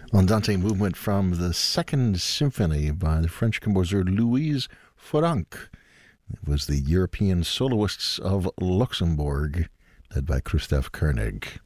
Andante movement from the Second Symphony by the French composer Louise Franck. It was the European Soloists of Luxembourg, led by Christoph Koenig.